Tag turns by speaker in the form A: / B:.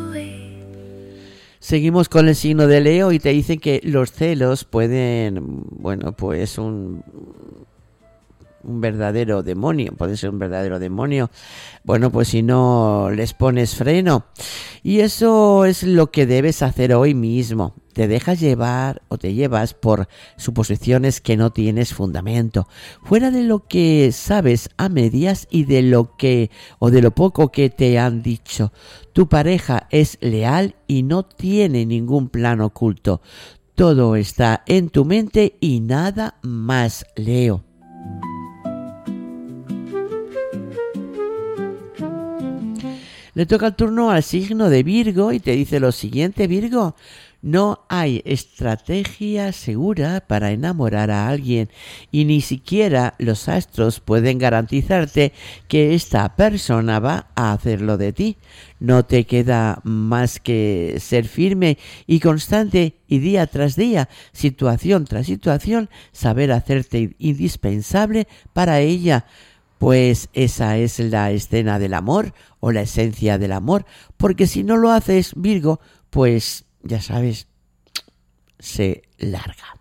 A: Seguimos con el signo de Leo y te dicen que los celos pueden, bueno, pues un verdadero demonio, puede ser un verdadero demonio. Bueno, pues si no les pones freno. Y eso es lo que debes hacer hoy mismo. Te dejas llevar o te llevas por suposiciones que no tienes fundamento, fuera de lo que sabes a medias y de lo que o de lo poco que te han dicho. Tu pareja es leal y no tiene ningún plan oculto. Todo está en tu mente y nada más, Leo. Le toca el turno al signo de Virgo y te dice lo siguiente, Virgo. No hay estrategia segura para enamorar a alguien y ni siquiera los astros pueden garantizarte que esta persona va a hacerlo de ti. No te queda más que ser firme y constante y día tras día, situación tras situación, saber hacerte indispensable para ella. Pues esa es la escena del amor o la esencia del amor, porque si no lo haces, Virgo, pues ya sabes, se larga.